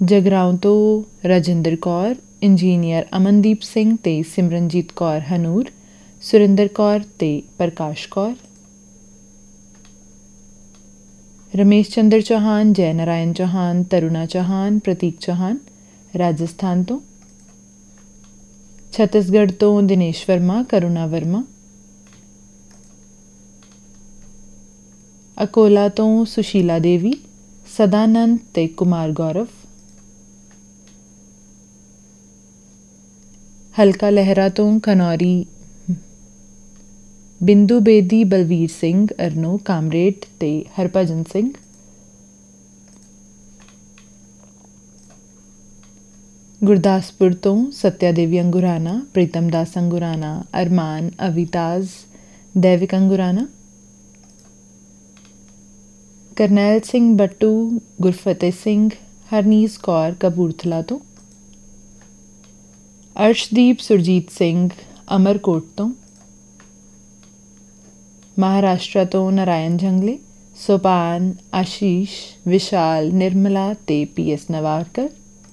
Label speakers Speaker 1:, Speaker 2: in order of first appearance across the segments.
Speaker 1: ਜਗਰਾਉਂ ਤੋਂ ਰਾਜਿੰਦਰ ਕੌਰ, ਇੰਜੀਨੀਅਰ ਅਮਨਦੀਪ ਸਿੰਘ ਅਤੇ ਸਿਮਰਨਜੀਤ ਕੌਰ ਹਨੂਰ, ਸੁਰਿੰਦਰ ਕੌਰ ਅਤੇ ਪ੍ਰਕਾਸ਼ ਕੌਰ। ਰਮੇਸ਼ ਚੰਦਰ ਚੌਹਾਨ, ਜੈ ਨਾਰਾਇਣ ਚੌਹਾਨ, ਤਰੁਣਾ ਚੌਹਾਨ, ਪ੍ਰਤੀਕ ਚੌਹਾਨ ਰਾਜਸਥਾਨ ਤੋਂ। ਛੱਤੀਸਗੜ੍ਹ ਤੋਂ ਦਿਨੇਸ਼ ਵਰਮਾ, ਕਰੁਣਾ ਵਰਮਾ। ਅਕੋਲਾ ਤੋਂ ਸੁਸ਼ੀਲਾ ਦੇਵੀ, ਸਦਾਨੰਦ ਅਤੇ ਕੁਮਾਰ ਗੌਰਵ। ਹਲਕਾ ਲਹਿਰਾ ਤੋਂ ਖਨੌਰੀ ਬਿੰਦੂ ਬੇਦੀ, ਬਲਵੀਰ ਸਿੰਘ, ਅਰਨੋ, ਕਾਮਰੇਡ ਅਤੇ ਹਰਭਜਨ ਸਿੰਘ। ਗੁਰਦਾਸਪੁਰ ਤੋਂ ਸਤਿਆ ਦੇਵੀ ਅੰਗੁਰਾਨਾ, ਪ੍ਰੀਤਮ ਦਾਸ ਅੰਗੁਰਾਨਾ, ਅਰਮਾਨ, ਅਵਿਤਾਜ, ਦੇਵਿਕ ਅੰਗੁਰਾਨਾ। ਕਰਨੈਲ ਸਿੰਘ ਬੱਟੂ, ਗੁਰਫਤਿਹ ਸਿੰਘ, ਹਰਨੀਸ ਕੌਰ ਕਪੂਰਥਲਾ ਤੋਂ। ਅਰਸ਼ਦੀਪ ਸੁਰਜੀਤ ਸਿੰਘ, ਅਮਰਕੋਟ ਤੋਂ। ਮਹਾਰਾਸ਼ਟਰ ਤੋਂ ਨਾਰਾਇਣ ਜੰਗਲੇ, ਸੋਪਾਨ, ਆਸ਼ੀਸ਼, ਵਿਸ਼ਾਲ, ਨਿਰਮਲਾ ਅਤੇ PS ਨਵਾਰਕਰ।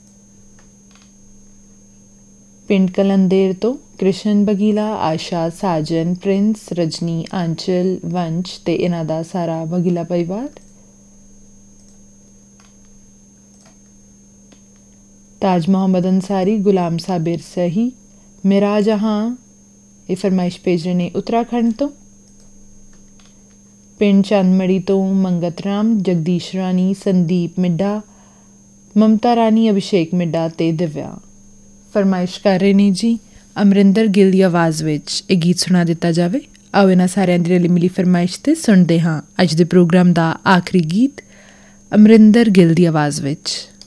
Speaker 1: ਪਿੰਡ ਕਲੰਦੇਰ ਤੋਂ ਕ੍ਰਿਸ਼ਨ ਬਗੀਲਾ, ਆਸ਼ਾ, ਸਾਜਨ, ਪ੍ਰਿੰਸ, ਰਜਨੀ, ਆਂਚਲ, ਵੰਸ਼ ਅਤੇ ਇਹਨਾਂ ਦਾ ਸਾਰਾ ਬਗੀਲਾ ਪਰਿਵਾਰ। ਤਾਜ ਮੁਹੰਮਦ ਅੰਸਾਰੀ, ਗੁਲਾਮ ਸਾਬਿਰ ਸਹੀ, ਮੇਰਾ ਜਹਾਂ ਇਹ ਫਰਮਾਇਸ਼ ਭੇਜ ਰਹੇ ਨੇ ਉੱਤਰਾਖੰਡ ਤੋਂ। ਪਿੰਡ ਚੰਦਮੜੀ ਤੋਂ ਮੰਗਤ ਰਾਮ, ਜਗਦੀਸ਼ ਰਾਣੀ, ਸੰਦੀਪ ਮਿੱਡਾ, ਮਮਤਾ ਰਾਣੀ, ਅਭਿਸ਼ੇਕ ਮਿੱਡਾ ਅਤੇ ਦਿਵਿਆ ਫਰਮਾਇਸ਼ ਕਰ ਰਹੇ ਨੇ ਜੀ ਅਮਰਿੰਦਰ ਗਿੱਲ ਦੀ ਆਵਾਜ਼ ਵਿੱਚ ਇਹ ਗੀਤ ਸੁਣਾ ਦਿੱਤਾ ਜਾਵੇ। ਆਓ ਇਹਨਾਂ ਸਾਰਿਆਂ ਦੀ ਰਲੀ ਮਿਲੀ ਫਰਮਾਇਸ਼ 'ਤੇ ਸੁਣਦੇ ਹਾਂ ਅੱਜ ਦੇ ਪ੍ਰੋਗਰਾਮ ਦਾ ਆਖਰੀ ਗੀਤ ਅਮਰਿੰਦਰ ਗਿੱਲ ਦੀ ਆਵਾਜ਼ ਵਿੱਚ।